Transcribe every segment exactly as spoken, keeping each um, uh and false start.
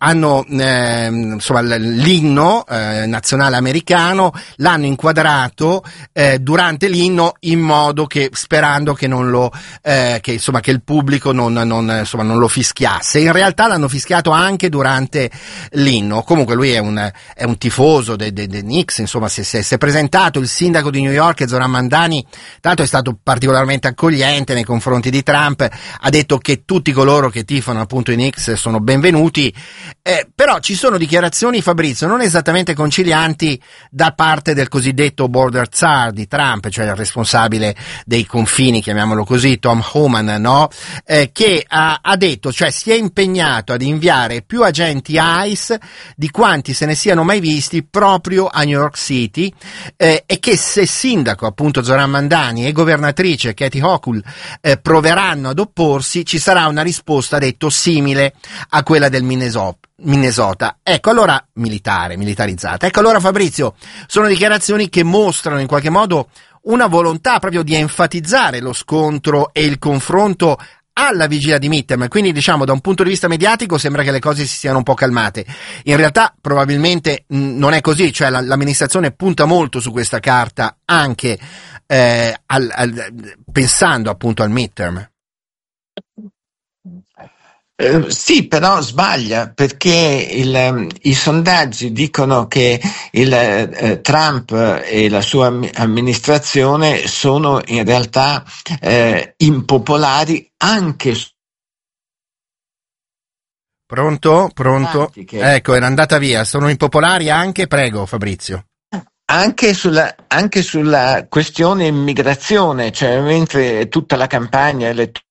hanno eh, insomma l'inno eh, nazionale americano, l'hanno inquadrato eh, durante l'inno in modo che, sperando che non lo eh, che insomma che il pubblico non, non insomma non lo fischiasse. In realtà l'hanno fischiato anche durante l'inno. Comunque lui è un è un tifoso dei de, de Knicks, insomma si è presentato. Il sindaco di New York, Zoran Mandani, tanto è stato particolarmente accogliente nei confronti di Trump, ha detto che tutti coloro che tifano appunto i Knicks sono benvenuti, eh, però ci sono dichiarazioni, Fabrizio, non esattamente concilianti da parte del cosiddetto border czar di Trump, cioè il responsabile dei confini, chiamiamolo così, Tom Homan, no? Eh, che ha, ha detto, cioè si è impegnato ad inviare più agenti ICE di quanti se ne siano mai visti proprio a New York City, eh, e che se sindaco appunto Zoran Mandani e governatrice Kathy Hochul eh, proveranno ad opporsi, ci sarà una risposta, detto, simile a quella del Minnesota. Minnesota. Ecco allora, militare, militarizzata. Ecco allora, Fabrizio, sono dichiarazioni che mostrano in qualche modo una volontà proprio di enfatizzare lo scontro e il confronto alla vigilia di midterm, quindi diciamo da un punto di vista mediatico sembra che le cose si siano un po' calmate. In realtà probabilmente mh, non è così, cioè la, l'amministrazione punta molto su questa carta anche eh, al, al, pensando appunto al midterm. Eh, sì, però sbaglia, perché il, i sondaggi dicono che il, eh, Trump e la sua amministrazione sono in realtà eh, impopolari anche su... Pronto? Pronto? Che... Ecco, era andata via. Sono impopolari anche? Prego, Fabrizio. Anche sulla, anche sulla questione immigrazione, cioè mentre tutta la campagna elettorale...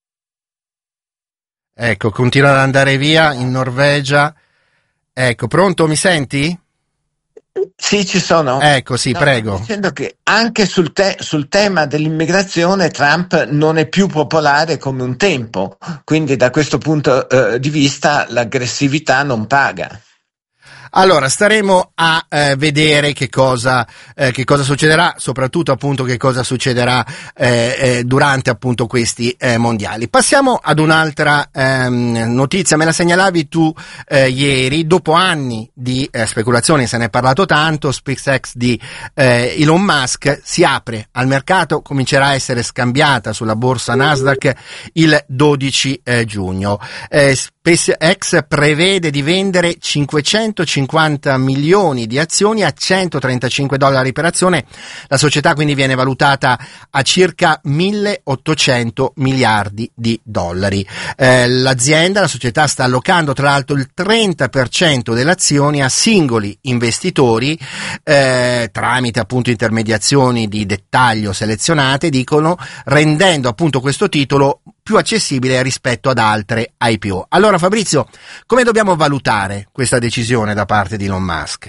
Ecco, continua ad andare via in Norvegia. Ecco, pronto, mi senti? Sì, ci sono. Ecco, sì, no, prego. Dicendo che anche sul, te- sul tema dell'immigrazione Trump non è più popolare come un tempo, quindi da questo punto eh, di vista l'aggressività non paga. Allora, staremo a eh, vedere che cosa, eh, che cosa succederà, soprattutto appunto che cosa succederà eh, eh, durante appunto questi eh, mondiali. Passiamo ad un'altra ehm, notizia, me la segnalavi tu eh, ieri, dopo anni di eh, speculazioni, se ne è parlato tanto, SpaceX di eh, Elon Musk si apre al mercato, comincerà a essere scambiata sulla borsa Nasdaq il dodici eh, giugno. Eh, SpaceX prevede di vendere cinquecentocinquanta milioni di azioni a centotrentacinque dollari per azione. La società quindi viene valutata a circa milleottocento miliardi di dollari. Eh, l'azienda, la società sta allocando tra l'altro il trenta per cento delle azioni a singoli investitori eh, tramite appunto intermediazioni di dettaglio selezionate, dicono, rendendo appunto questo titolo più accessibile rispetto ad altre I P O. Allora Fabrizio, come dobbiamo valutare questa decisione da parte di Elon Musk?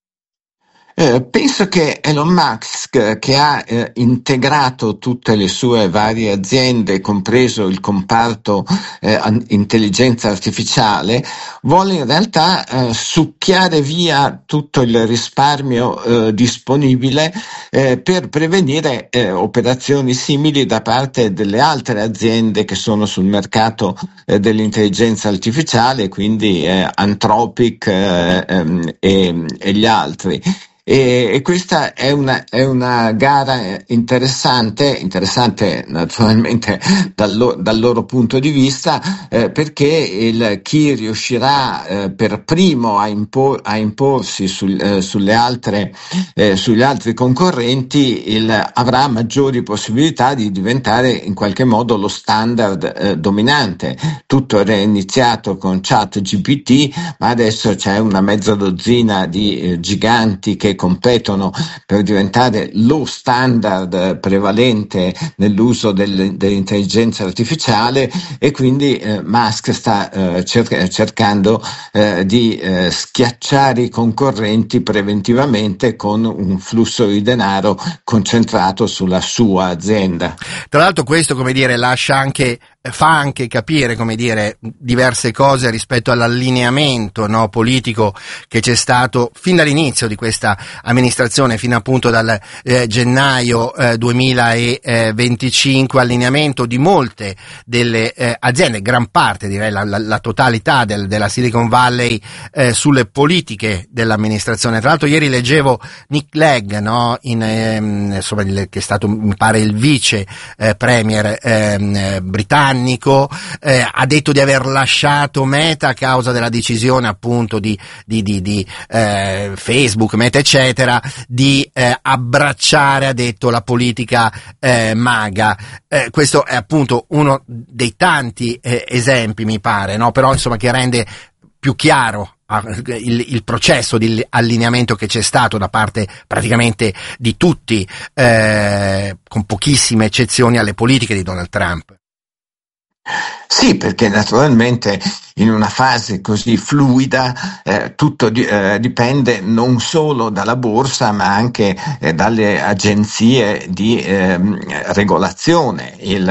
Eh, penso che Elon Musk, che ha eh, integrato tutte le sue varie aziende, compreso il comparto eh, intelligenza artificiale, vuole in realtà eh, succhiare via tutto il risparmio eh, disponibile eh, per prevenire eh, operazioni simili da parte delle altre aziende che sono sul mercato eh, dell'intelligenza artificiale, quindi eh, Anthropic eh, ehm, e, e gli altri. E, e questa è una, è una gara interessante, interessante naturalmente dal, lo, dal loro punto di vista, eh, perché il, chi riuscirà eh, per primo a, impor, a imporsi sul, eh, sulle altre, eh, sugli altri concorrenti il, avrà maggiori possibilità di diventare in qualche modo lo standard eh, dominante. Tutto era iniziato con ChatGPT, ma adesso c'è una mezza dozzina di eh, giganti che competono per diventare lo standard prevalente nell'uso del, dell'intelligenza artificiale, e quindi eh, Musk sta eh, cer- cercando eh, di eh, schiacciare i concorrenti preventivamente con un flusso di denaro concentrato sulla sua azienda. Tra l'altro questo, come dire, lascia anche fa anche capire, come dire, diverse cose rispetto all'allineamento, no, politico che c'è stato fin dall'inizio di questa amministrazione, fino appunto dal eh, gennaio eh, duemilaventicinque, allineamento di molte delle eh, aziende, gran parte, direi la, la, la totalità del, della Silicon Valley eh, sulle politiche dell'amministrazione. Tra l'altro ieri leggevo Nick Clegg, no, in, ehm, insomma, il, che è stato, mi pare, il vice eh, premier ehm, britannico, Eh, ha detto di aver lasciato Meta a causa della decisione appunto di, di, di, di eh, Facebook, Meta eccetera, di eh, abbracciare, ha detto, la politica eh, MAGA. Eh, questo è appunto uno dei tanti eh, esempi, mi pare, no? Però insomma che rende più chiaro il, il processo di allineamento che c'è stato da parte praticamente di tutti, eh, con pochissime eccezioni, alle politiche di Donald Trump. Sì, perché naturalmente in una fase così fluida eh, tutto di, eh, dipende non solo dalla borsa ma anche eh, dalle agenzie di eh, regolazione. Il,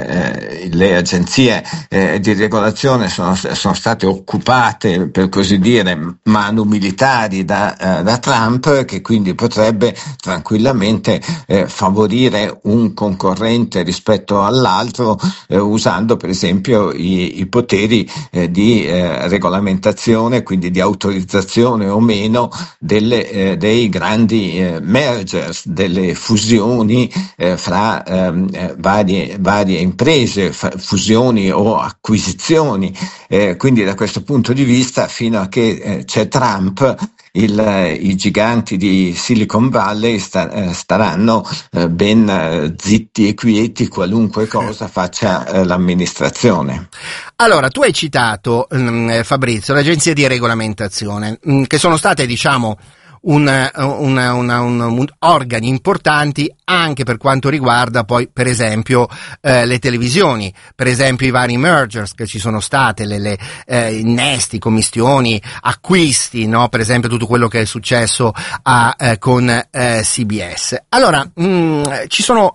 eh, le agenzie eh, di regolazione sono, sono state occupate, per così dire, manu militari da, eh, da Trump, che quindi potrebbe tranquillamente eh, favorire un concorrente rispetto all'altro eh, usando per esempio i, i poteri eh, di eh, regolamentazione, quindi di autorizzazione o meno delle, eh, dei grandi eh, mergers, delle fusioni eh, fra eh, varie, varie imprese, fa, fusioni o acquisizioni. Eh, quindi da questo punto di vista, fino a che eh, c'è Trump, Il, i giganti di Silicon Valley sta, eh, staranno eh, ben eh, zitti e quieti qualunque cosa faccia eh, l'amministrazione. Allora, tu hai citato, mh, Fabrizio, le agenzie di regolamentazione, mh, che sono state, diciamo, un, una, una, un, un, organi importanti anche per quanto riguarda poi per esempio eh, le televisioni, per esempio i vari mergers che ci sono state, le, le eh, innesti, commistioni, acquisti, no? Per esempio tutto quello che è successo a, eh, con eh, C B S. Allora, mh, ci sono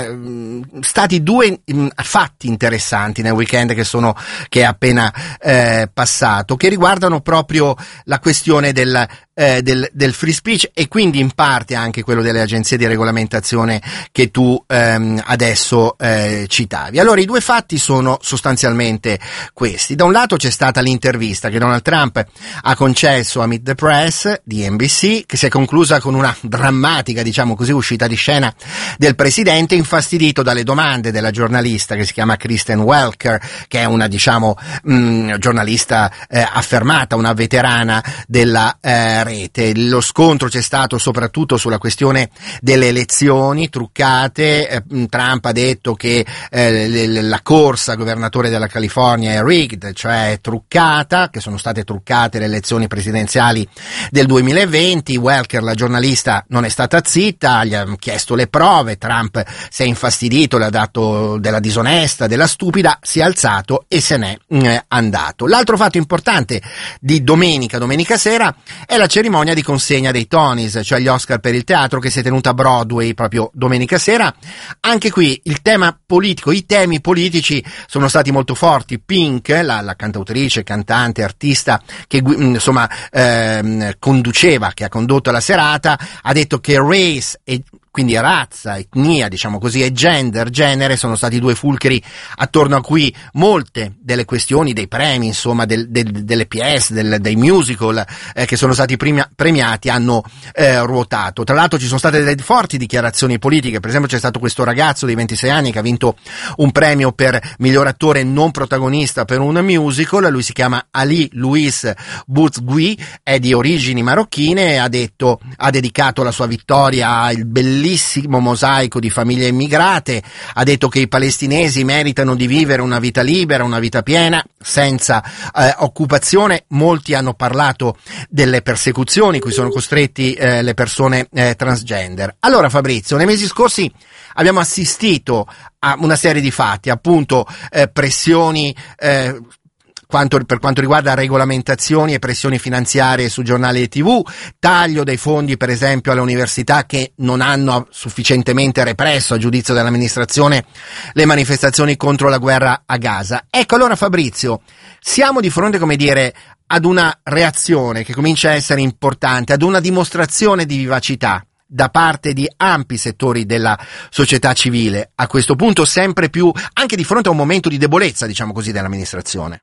eh, stati due mh, fatti interessanti nel weekend che sono che è appena eh, passato, che riguardano proprio la questione del Eh, del, del free speech e quindi in parte anche quello delle agenzie di regolamentazione che tu ehm, adesso eh, citavi. Allora, i due fatti sono sostanzialmente questi. Da un lato c'è stata l'intervista che Donald Trump ha concesso a Meet the Press di N B C, che si è conclusa con una drammatica, diciamo così, uscita di scena del presidente, infastidito dalle domande della giornalista che si chiama Kristen Welker, che è una, diciamo, mh, giornalista eh, affermata, una veterana della eh, rete. Lo scontro c'è stato soprattutto sulla questione delle elezioni truccate. Eh, Trump ha detto che eh, la corsa governatore della California è rigged, cioè truccata, che sono state truccate le elezioni presidenziali del duemilaventi. Welker, la giornalista, non è stata zitta, gli ha chiesto le prove. Trump si è infastidito, le ha dato della disonesta, della stupida, si è alzato e se n'è eh, andato. L'altro fatto importante di domenica, domenica sera, è la cerimonia di consegna dei Tonys, cioè gli Oscar per il teatro, che si è tenuta a Broadway proprio domenica sera. Anche qui il tema politico, i temi politici sono stati molto forti. Pink, la, la cantautrice, cantante, artista che insomma ehm, conduceva, che ha condotto la serata, ha detto che race e quindi razza, etnia, diciamo così, e gender, genere, sono stati due fulcri attorno a cui molte delle questioni, dei premi, insomma, del, del, delle pièce, del, dei musical eh, che sono stati primi, premiati hanno eh, ruotato. Tra l'altro ci sono state delle forti dichiarazioni politiche. Per esempio c'è stato questo ragazzo di ventisei anni che ha vinto un premio per miglior attore non protagonista per un musical. Lui si chiama Ali Louis Bouzgui, è di origini marocchine, e ha detto, ha dedicato la sua vittoria al bellissimo mosaico di famiglie immigrate. Ha detto che i palestinesi meritano di vivere una vita libera, una vita piena, senza eh, occupazione. Molti hanno parlato delle persecuzioni cui sono costretti eh, le persone eh, transgender. Allora, Fabrizio, nei mesi scorsi abbiamo assistito a una serie di fatti, appunto eh, pressioni eh, quanto, per quanto riguarda regolamentazioni e pressioni finanziarie su giornali e tivù, taglio dei fondi per esempio alle università che non hanno sufficientemente represso, a giudizio dell'amministrazione, le manifestazioni contro la guerra a Gaza. Ecco, allora Fabrizio, siamo di fronte, come dire, ad una reazione che comincia a essere importante, ad una dimostrazione di vivacità da parte di ampi settori della società civile, a questo punto sempre più anche di fronte a un momento di debolezza, diciamo così, dell'amministrazione.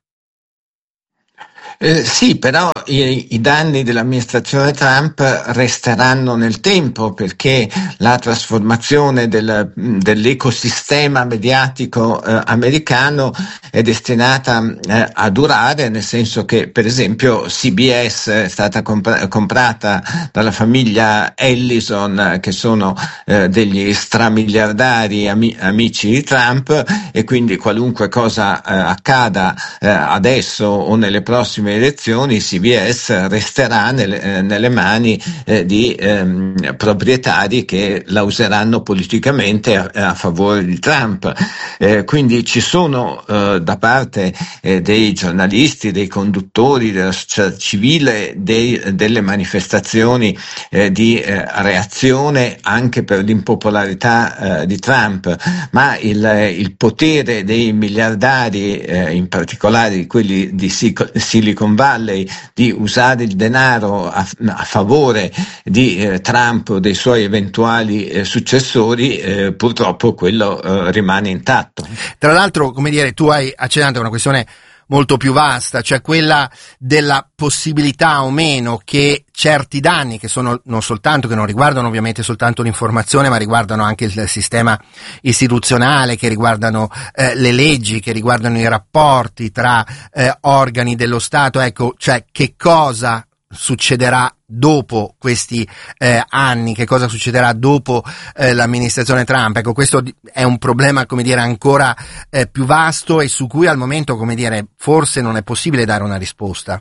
Eh, sì, però i, i danni dell'amministrazione Trump resteranno nel tempo, perché la trasformazione del, dell'ecosistema mediatico eh, americano è destinata eh, a durare, nel senso che per esempio C B S è stata compra- comprata dalla famiglia Ellison, che sono eh, degli stramiliardari ami- amici di Trump, e quindi qualunque cosa eh, accada eh, adesso o nelle prossime elezioni, C B S resterà nelle, eh, nelle mani eh, di ehm, proprietari che la useranno politicamente a, a favore di Trump. Eh, quindi ci sono eh, da parte eh, dei giornalisti, dei conduttori, della società civile, dei, delle manifestazioni eh, di eh, reazione anche per l'impopolarità eh, di Trump, ma il, il potere dei miliardari, eh, in particolare di quelli di Silicon Valley, di usare il denaro a, a favore di eh, Trump o dei suoi eventuali eh, successori, eh, purtroppo quello eh, rimane intatto. Tra l'altro, come dire, tu hai accennato a una questione molto più vasta, cioè quella della possibilità o meno che certi danni, che sono non soltanto, che non riguardano ovviamente soltanto l'informazione, ma riguardano anche il sistema istituzionale, che riguardano eh, le leggi, che riguardano i rapporti tra eh, organi dello Stato, ecco, cioè che cosa succederà dopo questi eh, anni, che cosa succederà dopo eh, l'amministrazione Trump. Ecco, questo è un problema, come dire, ancora eh, più vasto e su cui al momento, come dire, forse non è possibile dare una risposta.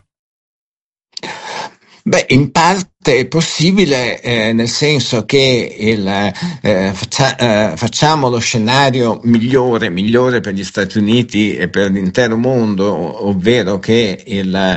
Beh, in parte è possibile, eh, nel senso che il, eh, faccia, eh, facciamo lo scenario migliore, migliore per gli Stati Uniti e per l'intero mondo, ovvero che il,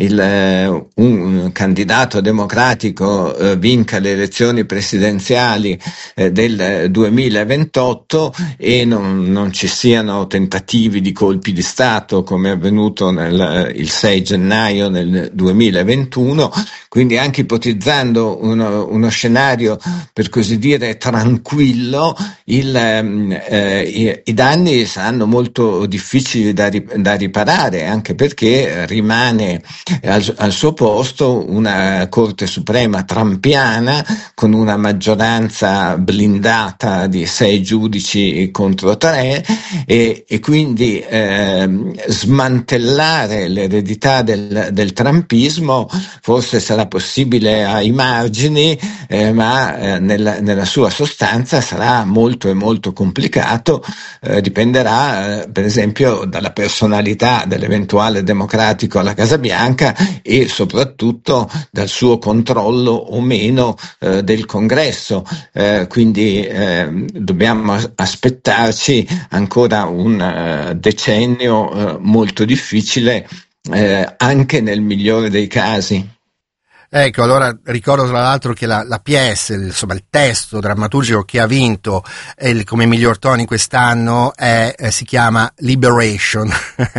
il, un candidato democratico eh, vinca le elezioni presidenziali eh, del duemilaventotto e non, non ci siano tentativi di colpi di Stato come è avvenuto nel, il sei gennaio del duemilaventuno. Quindi anche ipotizzando uno, uno scenario per così dire tranquillo, il, eh, i, i danni saranno molto difficili da, da riparare, anche perché rimane al, al suo posto una Corte Suprema trumpiana con una maggioranza blindata di sei giudici contro tre, e, e quindi eh, smantellare l'eredità del, del trumpismo forse sarà possibile ai margini, eh, ma eh, nella, nella sua sostanza sarà molto e molto complicato, eh, dipenderà eh, per esempio dalla personalità dell'eventuale democratico alla Casa Bianca e soprattutto dal suo controllo o meno eh, del Congresso, eh, quindi eh, dobbiamo aspettarci ancora un uh, decennio uh, molto difficile, eh, anche nel migliore dei casi. Ecco, allora ricordo tra l'altro che la, la P S, insomma il testo drammaturgico che ha vinto il, come miglior Tony quest'anno è, eh, si chiama Liberation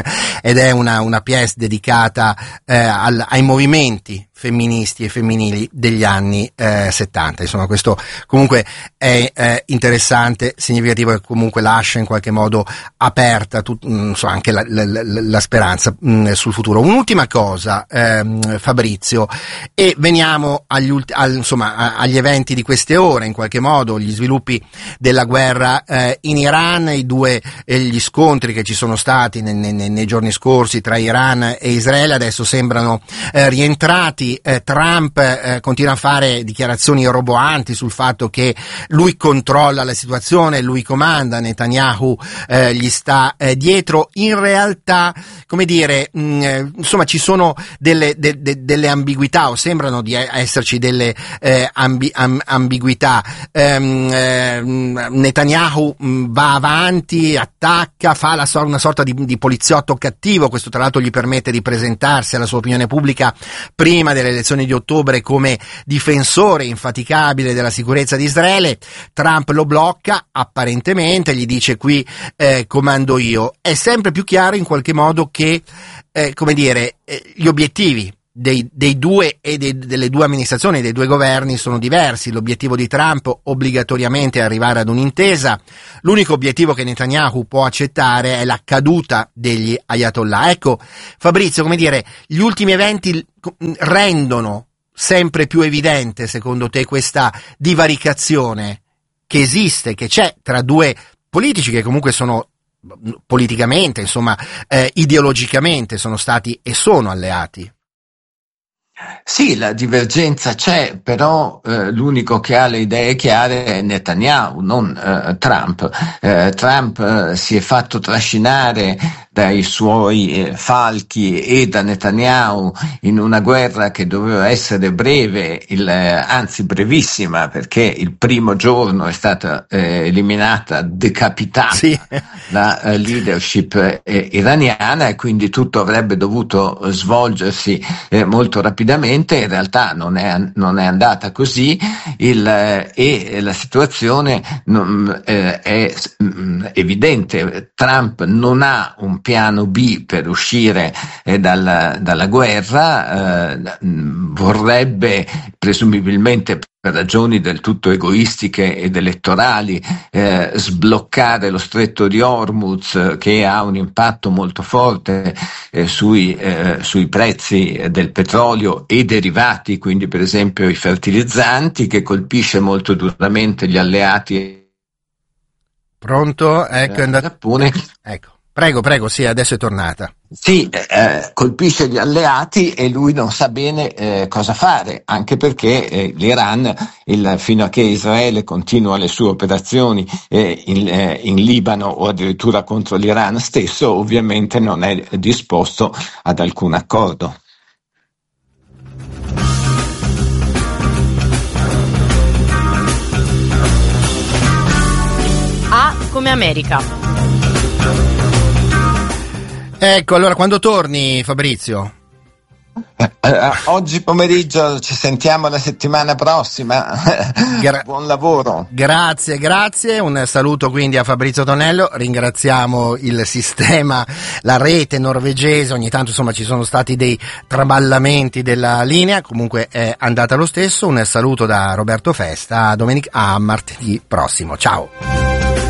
ed è una, una P S dedicata eh, al, ai movimenti femministi e femminili degli anni eh, settanta. Insomma, questo comunque è eh, interessante, significativo, e comunque lascia in qualche modo aperta tut, insomma, anche la, la, la, la speranza mh, sul futuro. Un'ultima cosa, ehm, Fabrizio, e veniamo agli, ulti, al, insomma, a, agli eventi di queste ore, in qualche modo gli sviluppi della guerra eh, in Iran, i due eh, gli scontri che ci sono stati nei, nei, nei giorni scorsi tra Iran e Israele adesso sembrano eh, rientrati. Eh, Trump eh, continua a fare dichiarazioni roboanti sul fatto che lui controlla la situazione, lui comanda, Netanyahu eh, gli sta eh, dietro. In realtà, come dire, mh, insomma, ci sono delle, de, de, delle ambiguità, o sembrano di esserci delle eh, ambi, am, ambiguità. Ehm, eh, Netanyahu mh, va avanti, attacca, fa la, una sorta di, di poliziotto cattivo, questo tra l'altro gli permette di presentarsi alla sua opinione pubblica prima delle elezioni di ottobre come difensore infaticabile della sicurezza di Israele. Trump lo blocca apparentemente, gli dice qui eh, comando io. È sempre più chiaro in qualche modo che eh, come dire eh, gli obiettivi dei, dei due e dei, delle due amministrazioni, dei due governi sono diversi. L'obiettivo di Trump obbligatoriamente è arrivare ad un'intesa. L'unico obiettivo che Netanyahu può accettare è la caduta degli Ayatollah. Ecco, Fabrizio, come dire, gli ultimi eventi rendono sempre più evidente, secondo te, questa divaricazione che esiste, che c'è tra due politici che comunque sono politicamente, insomma, eh, ideologicamente sono stati e sono alleati? Sì, la divergenza c'è, però eh, l'unico che ha le idee chiare è Netanyahu, non eh, Trump. Eh, Trump eh, si è fatto trascinare dai suoi eh, falchi e da Netanyahu in una guerra che doveva essere breve, il, eh, anzi brevissima, perché il primo giorno è stata eh, eliminata, decapitata sì. la eh, leadership eh, iraniana, e quindi tutto avrebbe dovuto svolgersi eh, molto rapidamente. In realtà non è, non è andata così, il, eh, e la situazione non, eh, è mh, evidente. Trump non ha un piano B per uscire eh, dalla, dalla guerra, eh, vorrebbe presumibilmente per ragioni del tutto egoistiche ed elettorali eh, sbloccare lo stretto di Hormuz, che ha un impatto molto forte eh, sui, eh, sui prezzi del petrolio e derivati, quindi per esempio i fertilizzanti, che colpisce molto duramente gli alleati. Pronto? Ecco, è andato. Ecco. Prego, prego, sì, adesso è tornata. Sì, eh, colpisce gli alleati e lui non sa bene eh, cosa fare, anche perché eh, l'Iran, il, fino a che Israele continua le sue operazioni eh, in, eh, in Libano o addirittura contro l'Iran stesso, ovviamente non è disposto ad alcun accordo. A come America. Ecco, allora quando torni, Fabrizio? Eh, eh, oggi pomeriggio, ci sentiamo la settimana prossima. Gra- Buon lavoro. Grazie, grazie. Un saluto quindi a Fabrizio Tonello. Ringraziamo il sistema, la rete norvegese. Ogni tanto insomma ci sono stati dei traballamenti della linea, comunque è andata lo stesso. Un saluto da Roberto Festa. A, domenica- a martedì prossimo. Ciao.